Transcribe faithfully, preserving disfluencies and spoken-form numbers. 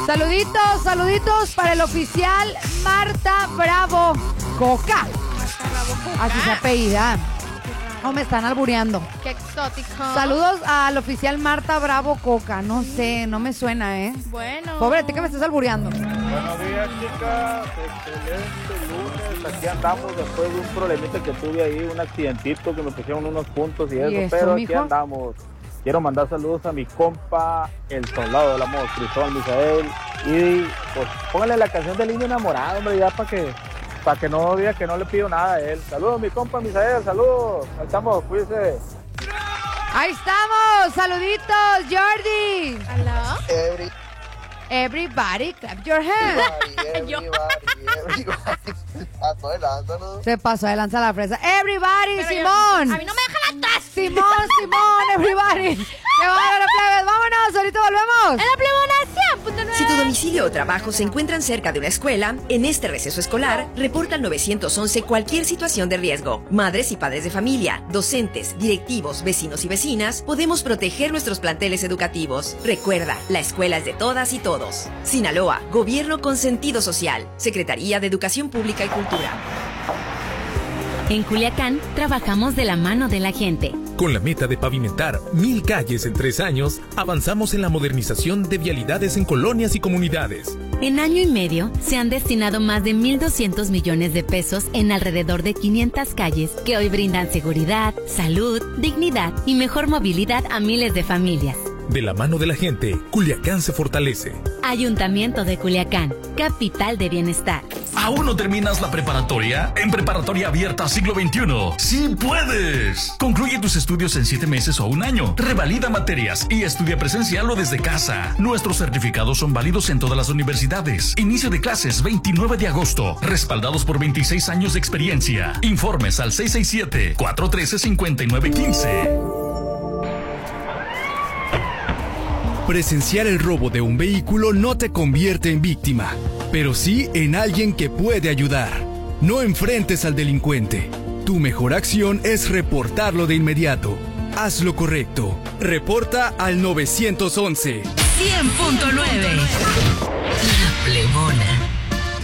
Saluditos, saluditos para el oficial Marta Bravo Coca. Así se apellida. O me están albureando. Qué exótico. Saludos al oficial Marta Bravo Coca. No sé, no me suena, ¿eh? Bueno. Pobre, ¿tú que me estás albureando? Buenos días, chicas. Excelente lunes. Aquí andamos después de un problemita que tuve ahí, un accidentito que me pusieron unos puntos y eso, ¿Y eso, pero mijo? aquí andamos. Quiero mandar saludos a mi compa, el soldado del amor, Cristóbal Misael. Y pues póngale la canción del niño enamorado, hombre, ya para que, para que no diga que no le pido nada a él. Saludos, mi compa Misael, saludos. Ahí estamos, cuídense. Ahí estamos, saluditos, Jordi. ¿Aló? Every, Everybody, clap your hands. everybody, everybody, everybody. A todo el lado, ¿no? Se pasó de lanza la fresa. Everybody, Pero yo- Simón. a mí no me dejan atrás. Simón, Simón, everybody. ¡Qué bárbaro, plebes! ¡Vámonos! ¡Ahorita volvemos! En la plebona cien punto nueve. Si tu domicilio o trabajo se encuentran cerca de una escuela, en este receso escolar, reporta al nueve once cualquier situación de riesgo. Madres y padres de familia, docentes, directivos, vecinos y vecinas, podemos proteger nuestros planteles educativos. Recuerda, la escuela es de todas y todos. Sinaloa, Gobierno con sentido social. Secretaría de Educación Pública y Cultura. En Culiacán, trabajamos de la mano de la gente. Con la meta de pavimentar mil calles en tres años, avanzamos en la modernización de vialidades en colonias y comunidades. En año y medio, se han destinado más de mil doscientos millones de pesos en alrededor de quinientas calles que hoy brindan seguridad, salud, dignidad y mejor movilidad a miles de familias. De la mano de la gente, Culiacán se fortalece. Ayuntamiento de Culiacán, capital de bienestar. ¿Aún no terminas la preparatoria? En Preparatoria Abierta Siglo veintiuno, ¡sí puedes! Concluye tus estudios en siete meses o un año. Revalida materias y estudia presencial o desde casa. Nuestros certificados son válidos en todas las universidades. Inicio de clases veintinueve de agosto. Respaldados por veintiséis años de experiencia. Informes al seis seis siete, cuatro uno tres, cinco nueve uno cinco. Presenciar el robo de un vehículo no te convierte en víctima, pero sí en alguien que puede ayudar. No enfrentes al delincuente. Tu mejor acción es reportarlo de inmediato. Haz lo correcto. Reporta al nueve once. cien punto nueve. La Plebona.